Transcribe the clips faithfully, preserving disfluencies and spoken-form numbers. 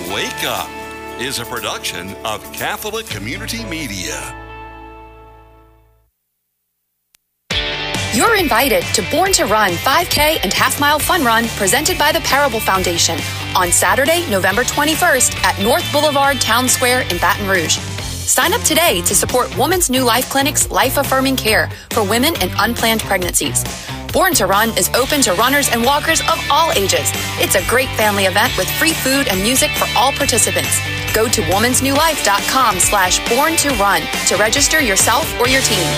Wake Up is a production of Catholic Community Media. You're invited to Born to Run five K and Half Mile Fun Run presented by the Parable Foundation on Saturday, November twenty-first at North Boulevard Town Square in Baton Rouge. Sign up today to support Woman's New Life Clinic's life-affirming care for women in unplanned pregnancies. Born to Run is open to runners and walkers of all ages. It's a great family event with free food and music for all participants. Go to womansnewlife.com slash born to run to register yourself or your team.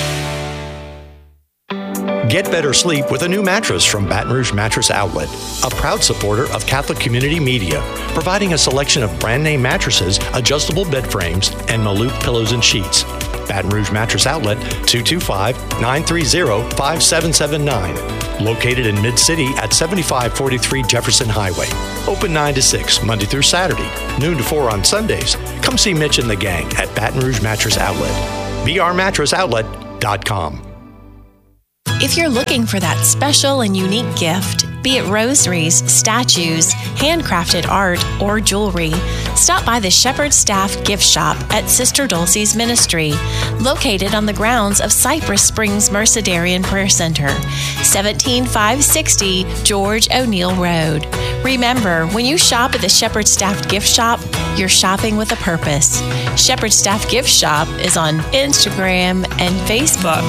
Get better sleep with a new mattress from Baton Rouge Mattress Outlet, a proud supporter of Catholic Community Media, providing a selection of brand name mattresses, adjustable bed frames, and Maloof pillows and sheets. Baton Rouge Mattress Outlet, two two five, nine three zero, five seven seven nine. Located in Mid-City at seventy-five forty-three Jefferson Highway. Open nine to six, Monday through Saturday, noon to four on Sundays. Come see Mitch and the gang at Baton Rouge Mattress Outlet. b r mattress outlet dot com. If you're looking for that special and unique gift, be it rosaries, statues, handcrafted art, or jewelry, stop by the Shepherd Staff Gift Shop at Sister Dulcie's Ministry, located on the grounds of Cypress Springs Mercedarian Prayer Center, seventeen five sixty George O'Neill Road. Remember, when you shop at the Shepherd Staff Gift Shop, you're shopping with a purpose. Shepherd Staff Gift Shop is on Instagram and Facebook.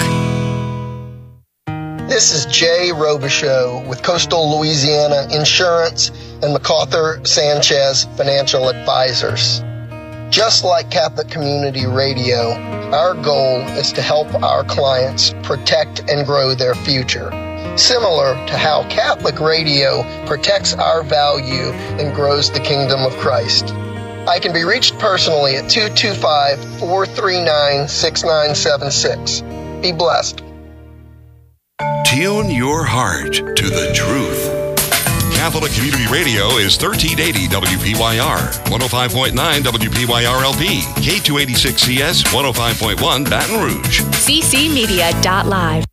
This is Jay Robichaux with Coastal Louisiana Insurance and MacArthur Sanchez Financial Advisors. Just like Catholic Community Radio, our goal is to help our clients protect and grow their future, similar to how Catholic Radio protects our value and grows the kingdom of Christ. I can be reached personally at two two five, four three nine, six nine seven six. Be blessed. Tune your heart to the truth. Catholic Community Radio is thirteen eighty W P Y R, one oh five point nine W P Y R L P, K two eighty-six C S, one oh five point one Baton Rouge. C C media dot live.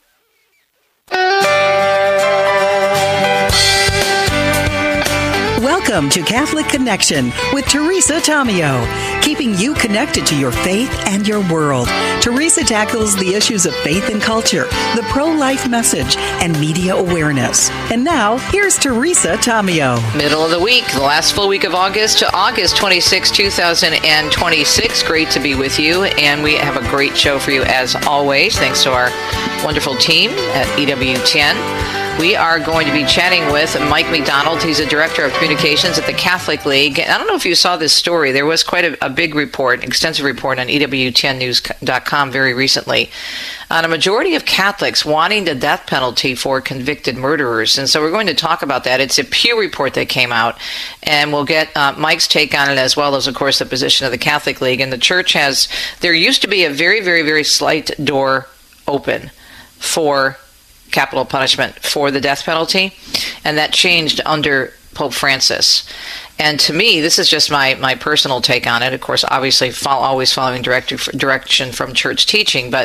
Welcome to Catholic Connection with Teresa Tomeo, keeping you connected to your faith and your world. Teresa tackles the issues of faith and culture, the pro-life message, and media awareness. And now, here's Teresa Tomeo. Middle of the week, the last full week of August to August twenty-sixth, twenty twenty-six. Great to be with you, and we have a great show for you as always, thanks to our wonderful team at E W ten. We are going to be chatting with Mike McDonald. He's a director of communications at the Catholic League. I don't know if you saw this story. There was quite a, a big report, extensive report on E W ten news dot com very recently on a majority of Catholics wanting the death penalty for convicted murderers. And so we're going to talk about that. It's a Pew report that came out, and we'll get uh, Mike's take on it, as well as, of course, the position of the Catholic League. And the church has, there used to be a very, very, very slight door open for capital punishment for the death penalty, and that changed under Pope Francis. And to me, this is just my, my personal take on it. Of course, obviously, follow, always following direct, direction from church teaching, but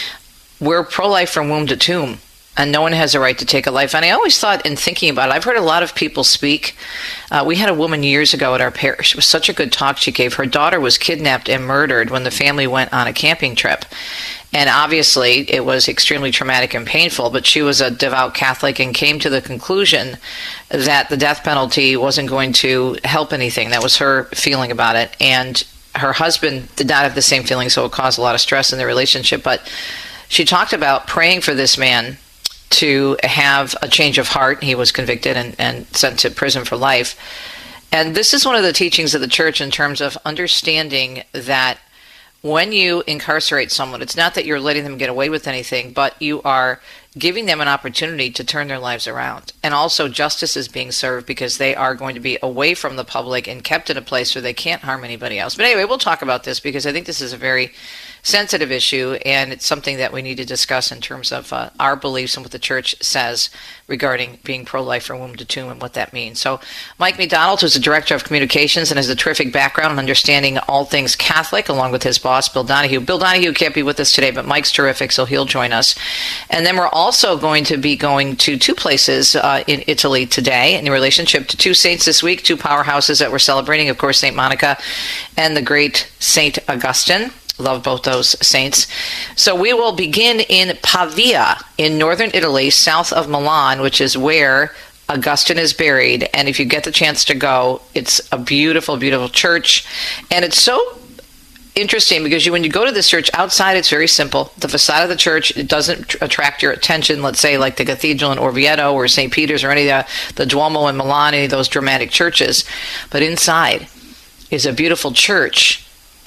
we're pro-life from womb to tomb, and no one has a right to take a life. And I always thought, in thinking about it, I've heard a lot of people speak. Uh, we had a woman years ago at our parish. It was such a good talk she gave. Her daughter was kidnapped and murdered when the family went on a camping trip. And obviously, it was extremely traumatic and painful, but she was a devout Catholic and came to the conclusion that the death penalty wasn't going to help anything. That was her feeling about it. And her husband did not have the same feeling, so it caused a lot of stress in their relationship. But she talked about praying for this man to have a change of heart. He was convicted and, and sent to prison for life. And this is one of the teachings of the church in terms of understanding that when you incarcerate someone, it's not that you're letting them get away with anything, but you are giving them an opportunity to turn their lives around. And also justice is being served because they are going to be away from the public and kept in a place where they can't harm anybody else. But anyway, we'll talk about this because I think this is a very sensitive issue, and it's something that we need to discuss in terms of uh, our beliefs and what the church says regarding being pro-life from womb to tomb and what that means. So Mike McDonald, who's the director of communications and has a terrific background in understanding all things Catholic, along with his boss, Bill Donahue. Bill Donahue can't be with us today, but Mike's terrific, so he'll join us. And then we're also going to be going to two places uh, in Italy today in relationship to two saints this week, two powerhouses that we're celebrating, of course, Saint Monica and the great Saint Augustine. Love both those saints. So we will begin in Pavia in northern Italy, south of Milan, which is where Augustine is buried. And if you get the chance to go, it's a beautiful, beautiful church. And it's so interesting because you, when you go to this church outside, it's very simple. The facade of the church, it doesn't tr- attract your attention, let's say like the cathedral in Orvieto or Saint Peter's or any of the, the Duomo in Milan, any of those dramatic churches. But inside is a beautiful church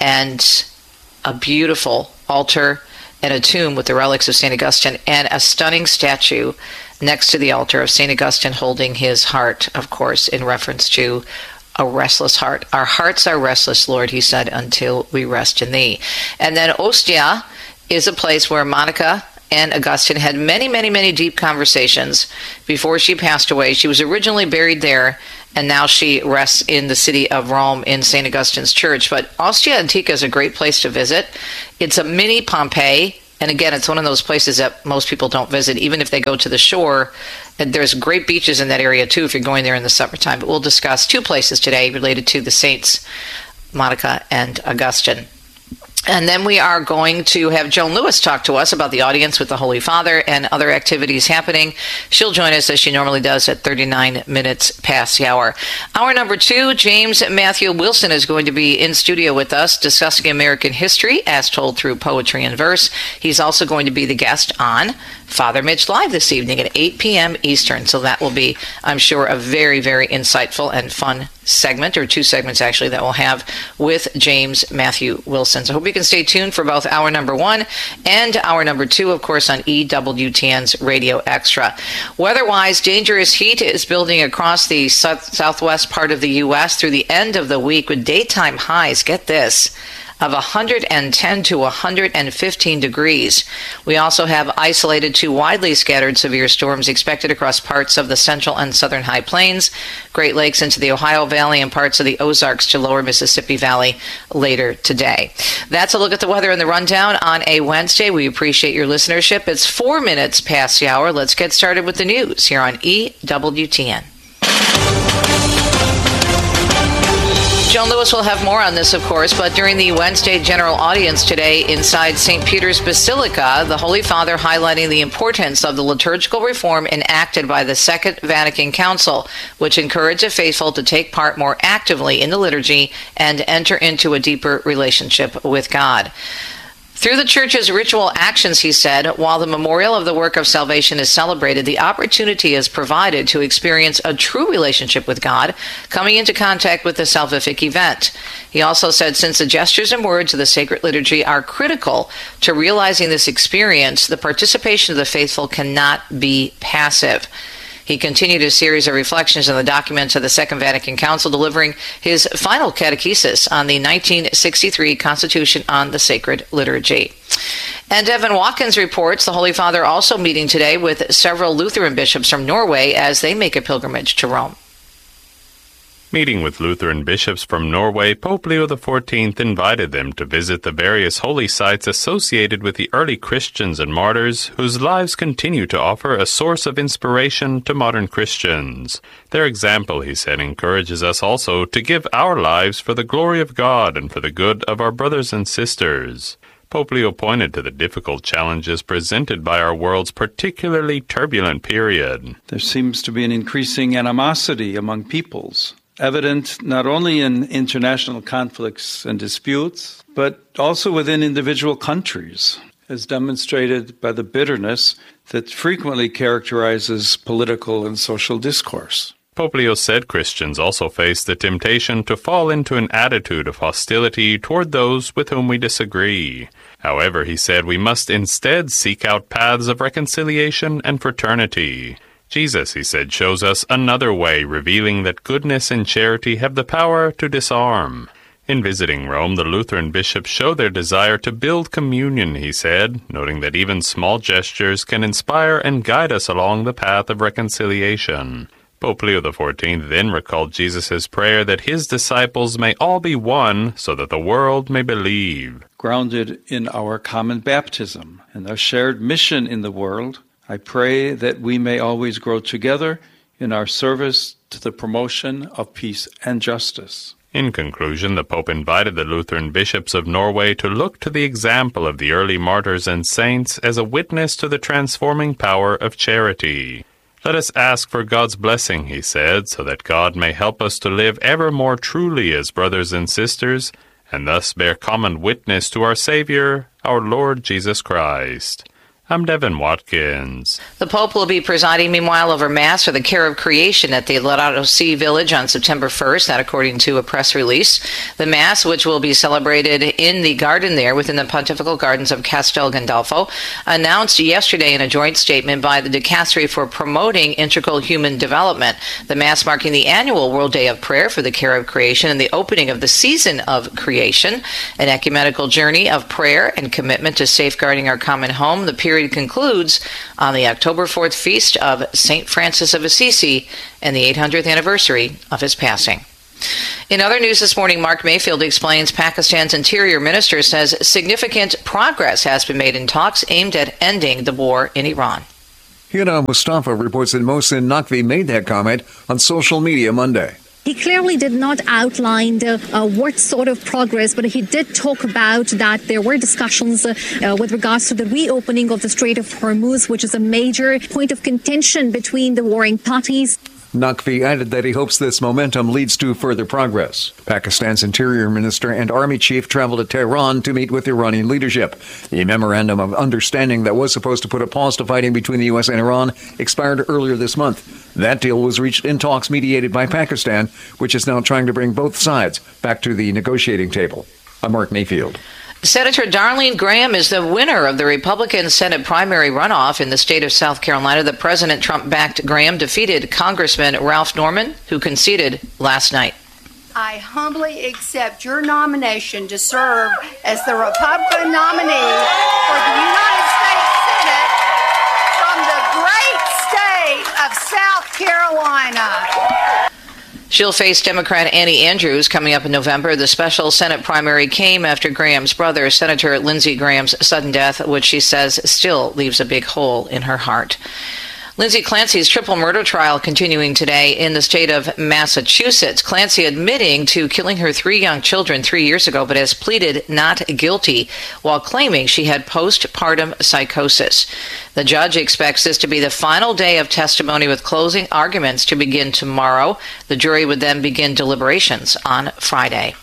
and a beautiful altar and a tomb with the relics of Saint Augustine and a stunning statue next to the altar of Saint Augustine holding his heart, of course, in reference to a restless heart. Our hearts are restless, Lord, he said, until we rest in thee. And then Ostia is a place where Monica and Augustine had many, many, many deep conversations before she passed away. She was originally buried there, and now she rests in the city of Rome in Saint Augustine's church. But Ostia Antica is a great place to visit. It's a mini Pompeii, and again, it's one of those places that most people don't visit, even if they go to the shore. And there's great beaches in that area, too, if you're going there in the summertime. But we'll discuss two places today related to the saints, Monica and Augustine. And then we are going to have Joan Lewis talk to us about the audience with the Holy Father and other activities happening. She'll join us as she normally does at thirty-nine minutes past the hour. Hour number two, James Matthew Wilson is going to be in studio with us discussing American history as told through poetry and verse. He's also going to be the guest on Father Mitch Live this evening at eight p.m. Eastern. So that will be, I'm sure, a very, very insightful and fun segment, or two segments actually, that we'll have with James Matthew Wilson. So I hope you can stay tuned for both hour number one and hour number two, of course, on E W T N's Radio Extra. Weather-wise, dangerous heat is building across the south- southwest part of the U S through the end of the week with daytime highs, get this, of one hundred ten to one hundred fifteen degrees. We also have isolated to widely scattered severe storms expected across parts of the central and southern high plains, Great Lakes into the Ohio Valley, and parts of the Ozarks to lower Mississippi Valley later today. That's a look at the weather and the rundown on a Wednesday. We appreciate your listenership. It's four minutes past the hour. Let's get started with the news here on E W T N. Joan Lewis will have more on this, of course, but during the Wednesday general audience today inside Saint Peter's Basilica, the Holy Father highlighting the importance of the liturgical reform enacted by the Second Vatican Council, which encouraged the faithful to take part more actively in the liturgy and enter into a deeper relationship with God. Through the Church's ritual actions, he said, while the memorial of the work of salvation is celebrated, the opportunity is provided to experience a true relationship with God, coming into contact with the salvific event. He also said, since the gestures and words of the sacred liturgy are critical to realizing this experience, the participation of the faithful cannot be passive. He continued a series of reflections on the documents of the Second Vatican Council, delivering his final catechesis on the nineteen sixty-three Constitution on the Sacred Liturgy. And Evan Watkins reports the Holy Father also meeting today with several Lutheran bishops from Norway as they make a pilgrimage to Rome. Meeting with Lutheran bishops from Norway, Pope Leo the fourteenth invited them to visit the various holy sites associated with the early Christians and martyrs, whose lives continue to offer a source of inspiration to modern Christians. Their example, he said, encourages us also to give our lives for the glory of God and for the good of our brothers and sisters. Pope Leo pointed to the difficult challenges presented by our world's particularly turbulent period. There seems to be an increasing animosity among peoples, evident not only in international conflicts and disputes, but also within individual countries, as demonstrated by the bitterness that frequently characterizes political and social discourse. Pope Leo said Christians also face the temptation to fall into an attitude of hostility toward those with whom we disagree. However, he said we must instead seek out paths of reconciliation and fraternity. Jesus, he said, shows us another way, revealing that goodness and charity have the power to disarm. In visiting Rome, the Lutheran bishops show their desire to build communion, he said, noting that even small gestures can inspire and guide us along the path of reconciliation. Pope Leo the fourteenth then recalled Jesus' prayer that his disciples may all be one so that the world may believe. Grounded in our common baptism and our shared mission in the world, I pray that we may always grow together in our service to the promotion of peace and justice. In conclusion, the Pope invited the Lutheran bishops of Norway to look to the example of the early martyrs and saints as a witness to the transforming power of charity. Let us ask for God's blessing, he said, so that God may help us to live ever more truly as brothers and sisters, and thus bear common witness to our Savior, our Lord Jesus Christ. I'm Devin Watkins. The Pope will be presiding, meanwhile, over Mass for the Care of Creation at the Laudato Si Village on September first, that according to a press release. The Mass, which will be celebrated in the garden there within the Pontifical Gardens of Castel Gandolfo, announced yesterday in a joint statement by the Dicastery for Promoting Integral Human Development. The Mass marking the annual World Day of Prayer for the Care of Creation and the opening of the Season of Creation, an ecumenical journey of prayer and commitment to safeguarding our common home. The period concludes on the October fourth feast of Saint Francis of Assisi and the eight hundredth anniversary of his passing. In other news this morning, Mark Mayfield explains Pakistan's interior minister says significant progress has been made in talks aimed at ending the war in Iran. Hina Mustafa reports that Mohsin Naqvi made that comment on social media Monday. He clearly did not outline the, uh, what sort of progress, but he did talk about that there were discussions uh, uh, with regards to the reopening of the Strait of Hormuz, which is a major point of contention between the warring parties. Naqvi added that he hopes this momentum leads to further progress. Pakistan's interior minister and army chief traveled to Tehran to meet with Iranian leadership. The memorandum of understanding that was supposed to put a pause to fighting between the U S and Iran expired earlier this month. That deal was reached in talks mediated by Pakistan, which is now trying to bring both sides back to the negotiating table. I'm Mark Mayfield. Senator Darlene Graham is the winner of the Republican Senate primary runoff in the state of South Carolina. The President Trump-backed Graham defeated Congressman Ralph Norman, who conceded last night. I humbly accept your nomination to serve as the Republican nominee for the United States Senate from the great state of South Carolina. She'll face Democrat Annie Andrews coming up in November. The special Senate primary came after Graham's brother, Senator Lindsey Graham's sudden death, which she says still leaves a big hole in her heart. Lindsay Clancy's triple murder trial continuing today in the state of Massachusetts. Clancy admitting to killing her three young children three years ago, but has pleaded not guilty while claiming she had postpartum psychosis. The judge expects this to be the final day of testimony, with closing arguments to begin tomorrow. The jury would then begin deliberations on Friday.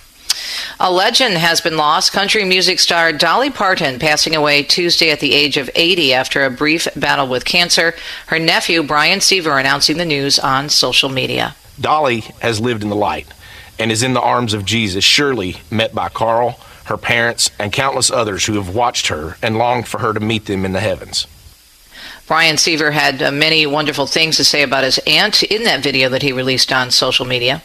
A legend has been lost. Country music star Dolly Parton passing away Tuesday at the age of eighty after a brief battle with cancer. Her nephew, Brian Seaver, announcing the news on social media. Dolly has lived in the light and is in the arms of Jesus, surely met by Carl, her parents, and countless others who have watched her and longed for her to meet them in the heavens. Brian Seaver had uh, many wonderful things to say about his aunt in that video that he released on social media.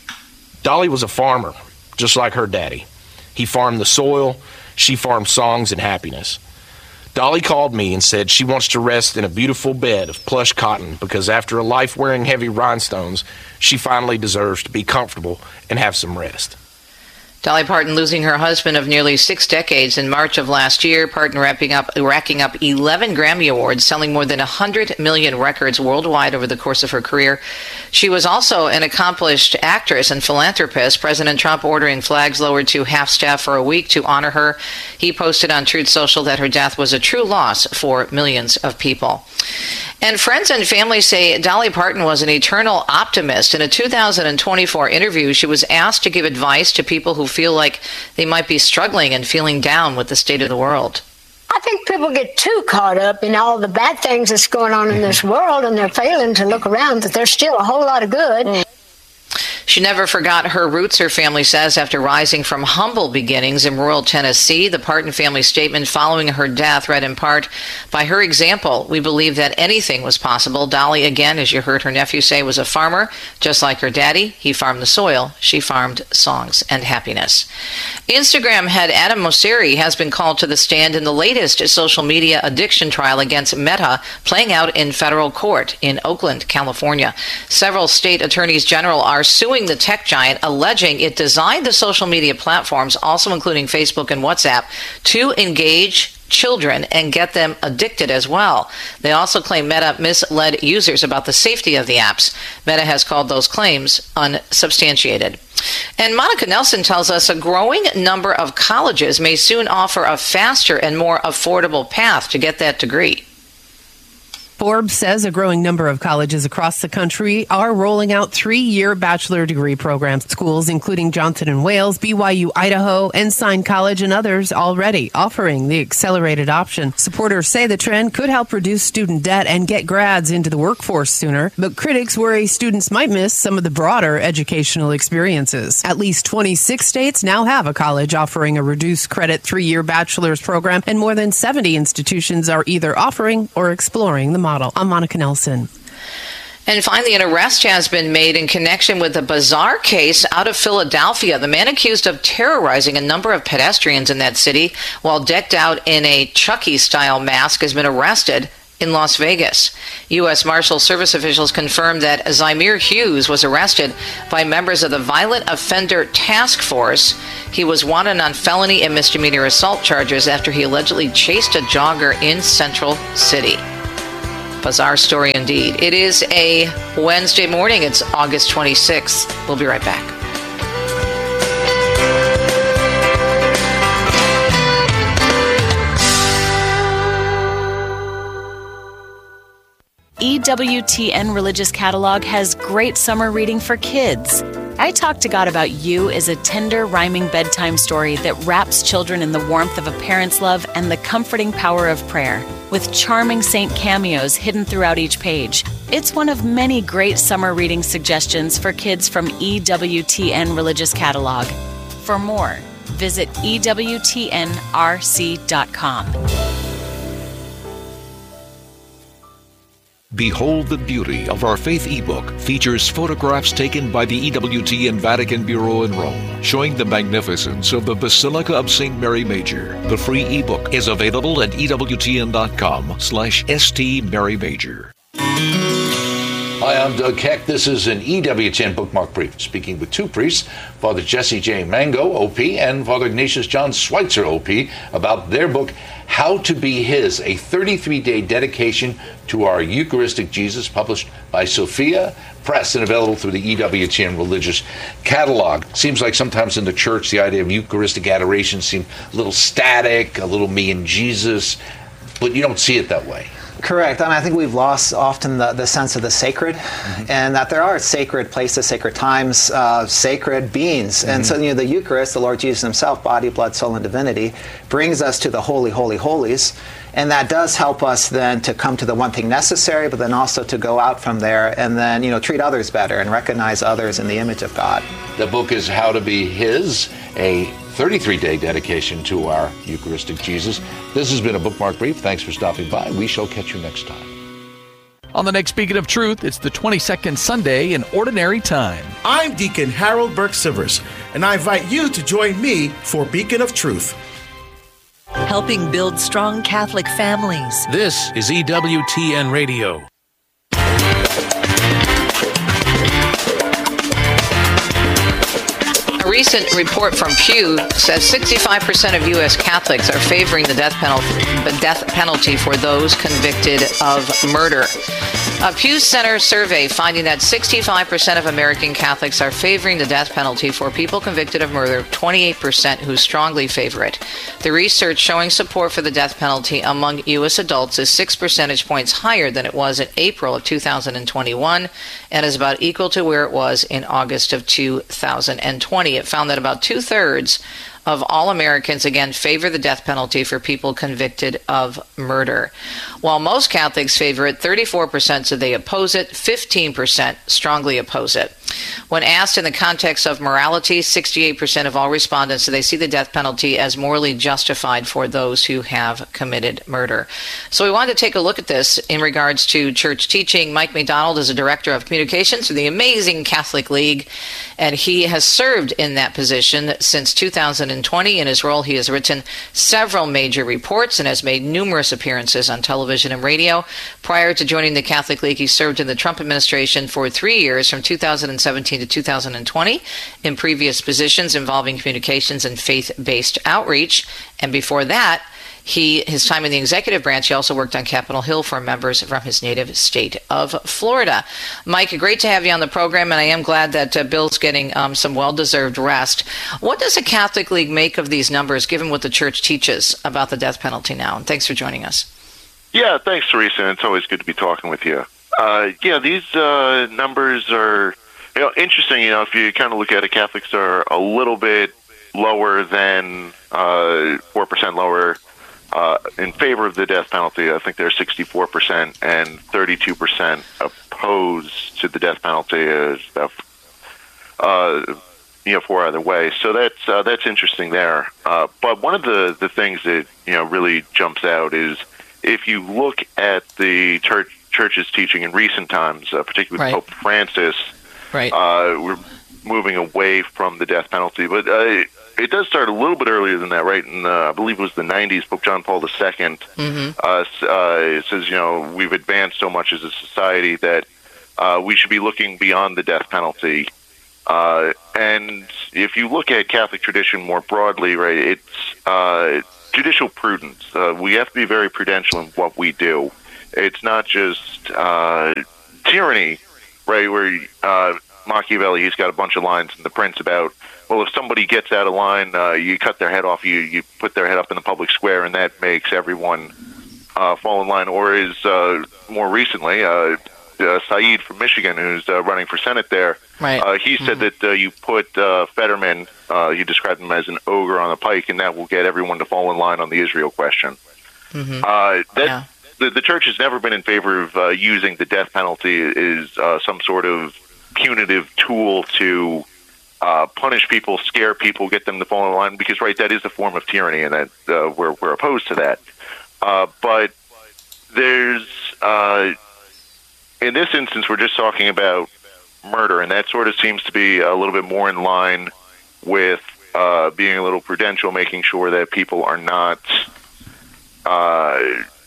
Dolly was a farmer, just like her daddy. He farmed the soil, she farmed songs and happiness. Dolly called me and said she wants to rest in a beautiful bed of plush cotton because after a life wearing heavy rhinestones, she finally deserves to be comfortable and have some rest. Dolly Parton losing her husband of nearly six decades in March of last year. Parton wrapping up, racking up eleven Grammy Awards, selling more than one hundred million records worldwide over the course of her career. She was also an accomplished actress and philanthropist. President Trump ordering flags lowered to half-staff for a week to honor her. He posted on Truth Social that her death was a true loss for millions of people. And friends and family say Dolly Parton was an eternal optimist. In a two thousand twenty-four interview, she was asked to give advice to people who feel like they might be struggling and feeling down with the state of the world. I think people get too caught up in all the bad things that's going on in this world, and they're failing to look around that there's still a whole lot of good. She never forgot her roots, her family says, after rising from humble beginnings in rural Tennessee. The Parton family statement following her death read in part, "By her example, we believe that anything was possible." Dolly, again, as you heard her nephew say, was a farmer, just like her daddy. He farmed the soil. She farmed songs and happiness. Instagram head Adam Mosseri has been called to the stand in the latest social media addiction trial against Meta, playing out in federal court in Oakland, California. Several state attorneys general are suing the tech giant, alleging it designed the social media platforms, also including Facebook and WhatsApp, to engage children and get them addicted as well. They also claim Meta misled users about the safety of the apps. Meta has called those claims unsubstantiated. And Monica Nelson tells us a growing number of colleges may soon offer a faster and more affordable path to get that degree. Forbes says a growing number of colleges across the country are rolling out three-year bachelor degree programs. Schools including Johnson and Wales, B Y U Idaho, Ensign College, and others already offering the accelerated option. Supporters say the trend could help reduce student debt and get grads into the workforce sooner, but critics worry students might miss some of the broader educational experiences. At least twenty-six states now have a college offering a reduced credit three-year bachelor's program, and more than seventy institutions are either offering or exploring the model. I'm Monica Nelson. And finally, an arrest has been made in connection with a bizarre case out of Philadelphia. The man accused of terrorizing a number of pedestrians in that city while decked out in a Chucky-style mask has been arrested in Las Vegas. U S Marshal Service officials confirmed that Zymir Hughes was arrested by members of the Violent Offender Task Force. He was wanted on felony and misdemeanor assault charges after he allegedly chased a jogger in Central City. Bizarre story indeed. It is a Wednesday morning. It's August twenty-sixth. We'll be right back. E W T N Religious Catalog has great summer reading for kids. I Talk to God About You is a tender, rhyming bedtime story that wraps children in the warmth of a parent's love and the comforting power of prayer, with charming saint cameos hidden throughout each page. It's one of many great summer reading suggestions for kids from E W T N Religious Catalog. For more, visit E W T N R C dot com. Behold the Beauty of Our Faith ebook features photographs taken by the E W T N Vatican Bureau in Rome, showing the magnificence of the Basilica of Saint Mary Major. The free ebook is available at E W T N dot com slash S T Mary Major. Hi, I'm Doug Keck. This is an E W T N Bookmark Brief, speaking with two priests, Father Jesse J. Mango, O P, and Father Ignatius John Schweitzer, O P, about their book, How to Be His, a thirty-three day dedication to our Eucharistic Jesus, published by Sophia Press and available through the E W T N Religious Catalog. Seems like sometimes in the church, the idea of Eucharistic adoration seems a little static, a little me and Jesus, but you don't see it that way. Correct. I mean, I think we've lost often the, the sense of the sacred, mm-hmm. and that there are sacred places, sacred times, uh, sacred beings. Mm-hmm. And so, you know, the Eucharist, the Lord Jesus himself, body, blood, soul, and divinity, brings us to the holy, holy, holies. And that does help us then to come to the one thing necessary, but then also to go out from there and then, you know, treat others better and recognize others in the image of God. The book is How to Be His, a thirty-three day dedication to our Eucharistic Jesus. This has been a Bookmark Brief. Thanks for stopping by. We shall catch you next time. On the next Beacon of Truth, it's the twenty-second Sunday in Ordinary Time. I'm Deacon Harold Burke-Sivers, and I invite you to join me for Beacon of Truth. Helping build strong Catholic families. This is E W T N Radio. A recent report from Pew says sixty-five percent of U S Catholics are favoring the death penalty, the death penalty for those convicted of murder. A Pew Center survey finding that sixty-five percent of American Catholics are favoring the death penalty for people convicted of murder, twenty-eight percent who strongly favor it. The research showing support for the death penalty among U S adults is six percentage points higher than it was in April of two thousand twenty-one and is about equal to where it was in August of two thousand twenty. It found that about two-thirds of all Americans, again, favor the death penalty for people convicted of murder. While most Catholics favor it, thirty-four percent say they oppose it, fifteen percent strongly oppose it. When asked in the context of morality, sixty-eight percent of all respondents say they see the death penalty as morally justified for those who have committed murder. So we wanted to take a look at this in regards to church teaching. Mike McDonald is a director of communications for the amazing Catholic League, and he has served in that position since two thousand twenty. In his role, he has written several major reports and has made numerous appearances on television and radio. Prior to joining the Catholic League, he served in the Trump administration for three years, from two thousand seventeen to two thousand twenty, in previous positions involving communications and faith-based outreach. And before that, He his time in the executive branch, he also worked on Capitol Hill for members from his native state of Florida. Mike, great to have you on the program, and I am glad that uh, Bill's getting um, some well-deserved rest. What does the Catholic League make of these numbers, given what the church teaches about the death penalty now? And thanks for joining us. Yeah, thanks, Teresa. It's always good to be talking with you. Uh, yeah, these uh, numbers are you know, interesting. You know, if you kind of look at it, Catholics are a little bit lower than uh, four percent lower uh, in favor of the death penalty. I think they're sixty-four percent and thirty-two percent opposed to the death penalty. Is about, uh, you know, four either way. So that's uh, that's interesting there. Uh, but one of the, the things that, you know, really jumps out is if you look at the church, church's teaching in recent times, uh, particularly right. Pope Francis, right. uh, we're moving away from the death penalty. But uh, it does start a little bit earlier than that, right? In, uh, I believe it was the nineties, Pope John Paul the Second mm-hmm. uh, uh, says, you know, we've advanced so much as a society that uh, we should be looking beyond the death penalty. Uh, and if you look at Catholic tradition more broadly, right, it's uh, judicial prudence. Uh, we have to be very prudential in what we do. It's not just uh, tyranny, right, where uh, Machiavelli, he's got a bunch of lines in The Prince about, well, if somebody gets out of line, uh, you cut their head off, you, you put their head up in the public square, and that makes everyone uh, fall in line. Or is uh, more recently, uh, uh, Said from Michigan, who's uh, running for Senate there, right. uh, he said mm-hmm. that uh, you put uh, Fetterman, uh, he described him as an ogre on the pike, and that will get everyone to fall in line on the Israel question. Mm-hmm. Uh, that, yeah. the, the church has never been in favor of uh, using the death penalty as uh, some sort of punitive tool to uh, punish people, scare people, get them to fall in line, because, right, that is a form of tyranny, and that uh, we're, we're opposed to that. Uh, but there's, uh, in this instance, we're just talking about murder, and that sort of seems to be a little bit more in line with uh, being a little prudential, making sure that people are not uh,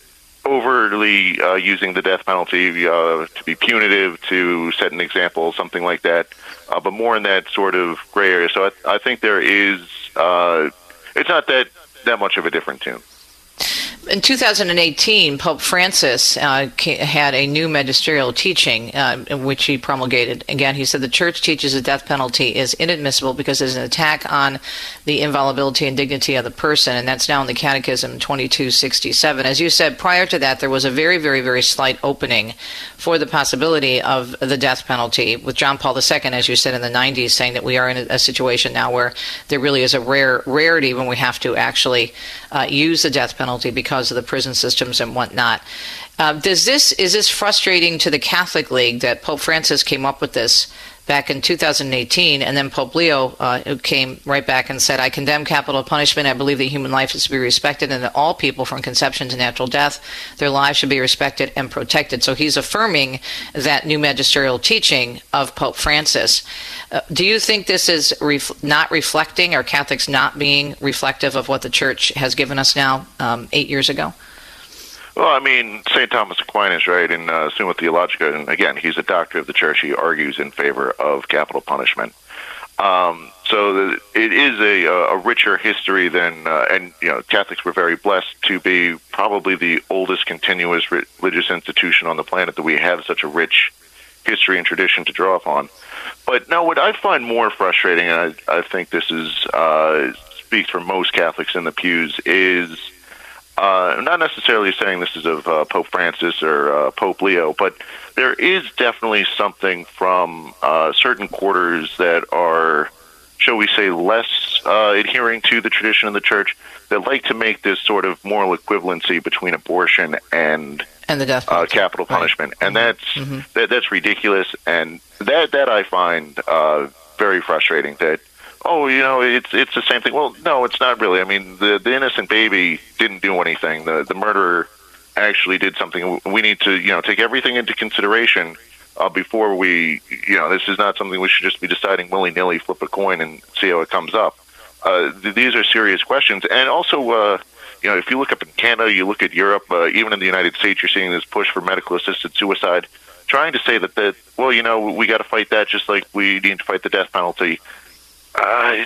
overtly uh, using the death penalty uh, to be punitive, to set an example, something like that, uh, but more in that sort of gray area. So I, I think there is, uh, it's not that, that much of a different tune. In two thousand eighteen, Pope Francis uh, had a new magisterial teaching uh, in which he promulgated. Again, he said the church teaches the death penalty is inadmissible because it's an attack on the inviolability and dignity of the person, and that's now in the Catechism twenty-two sixty-seven. As you said, prior to that, there was a very, very, very slight opening for the possibility of the death penalty, with John Paul the Second, as you said, in the nineties, saying that we are in a, a situation now where there really is a rare rarity when we have to actually uh, use the death penalty because because of the prison systems and whatnot. Uh, does this is this frustrating to the Catholic League that Pope Francis came up with this back in two thousand eighteen, and then Pope Leo uh, came right back and said, I condemn capital punishment. I believe that human life is to be respected, and that all people from conception to natural death, their lives should be respected and protected. So he's affirming that new magisterial teaching of Pope Francis. Uh, do you think this is ref- not reflecting, or Catholics not being reflective of what the Church has given us now um, eight years ago? Well, I mean, Saint Thomas Aquinas, right, in uh, Summa Theologica, and again, he's a doctor of the Church. He argues in favor of capital punishment. Um, so the, it is a, a richer history than, uh, and, you know, Catholics were very blessed to be probably the oldest continuous religious institution on the planet, that we have such a rich history and tradition to draw upon. But now what I find more frustrating, and I, I think this is uh, speaks for most Catholics in the pews, is Uh, I'm not necessarily saying this is of uh, Pope Francis or uh, Pope Leo, but there is definitely something from uh, certain quarters that are, shall we say, less uh, adhering to the tradition of the Church, that like to make this sort of moral equivalency between abortion and and the death uh, capital punishment, right. And that's mm-hmm. that, that's ridiculous, and that that I find uh, very frustrating. That oh, you know, it's it's the same thing. Well, no, it's not really. I mean, the the innocent baby didn't do anything. The the murderer actually did something. We need to, you know, take everything into consideration uh, before we, you know, this is not something we should just be deciding willy-nilly, flip a coin and see how it comes up. Uh, th- these are serious questions. And also, uh, you know, if you look up in Canada, you look at Europe, uh, even in the United States, you're seeing this push for medical-assisted suicide, trying to say that, that well, you know, we got to fight that just like we need to fight the death penalty. Uh,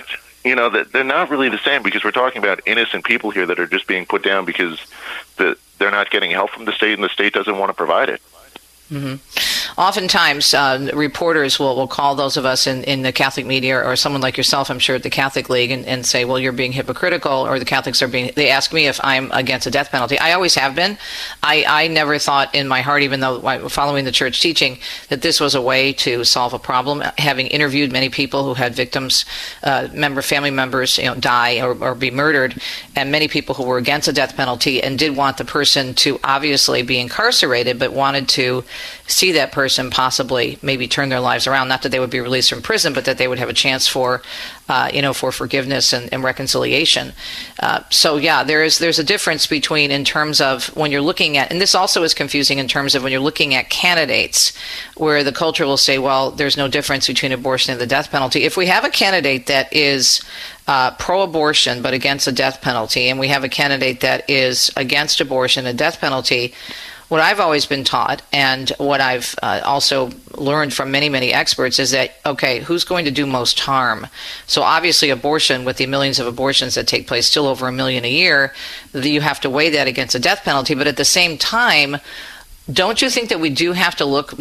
you know, that they're not really the same, because we're talking about innocent people here that are just being put down because the, they're not getting help from the state and the state doesn't want to provide it. Mm-hmm. Oftentimes, uh, reporters will, will call those of us in, in the Catholic media, or someone like yourself, I'm sure, at the Catholic League, and, and say, well, you're being hypocritical, or the Catholics are being, they ask me if I'm against the death penalty. I always have been. I, I never thought in my heart, even though I, following the church teaching, that this was a way to solve a problem. Having interviewed many people who had victims, uh, member, family members, you know, die or, or be murdered, and many people who were against the death penalty and did want the person to obviously be incarcerated, but wanted to see that person possibly maybe turn their lives around. Not that they would be released from prison, but that they would have a chance for, uh, you know, for forgiveness and, and reconciliation. Uh, so yeah, there is there's a difference between, in terms of when you're looking at, and this also is confusing in terms of when you're looking at candidates, where the culture will say, well, there's no difference between abortion and the death penalty. If we have a candidate that is uh, pro-abortion but against the death penalty, and we have a candidate that is against abortion and death penalty, what I've always been taught, and what I've uh, also learned from many, many experts, is that, okay, who's going to do most harm? So obviously abortion, with the millions of abortions that take place, still over a million a year, you have to weigh that against a death penalty. But at the same time, don't you think that we do have to look